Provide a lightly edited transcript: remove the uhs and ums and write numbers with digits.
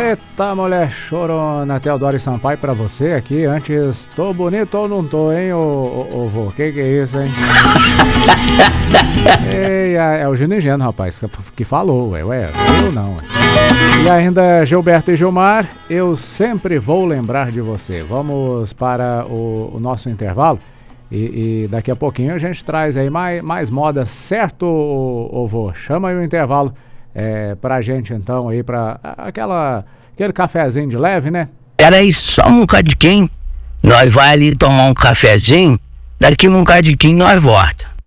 Eita, mulher chorona, Teodoro Sampaio pra você aqui. Antes, tô bonito ou não tô, hein, ô vô? Que é isso, hein? Ei, é o Gino Ingênuo, rapaz, que falou, ué, eu não, ué. E ainda, Gilberto e Gilmar, eu sempre vou lembrar de você. Vamos para o nosso intervalo e daqui a pouquinho a gente traz aí mais moda, certo, ô vô? Chama aí o intervalo pra gente então aí, pra aquele cafezinho de leve, né? Peraí, só um cadinho. Nós vai ali tomar um cafezinho, daqui um cadinho nós volta.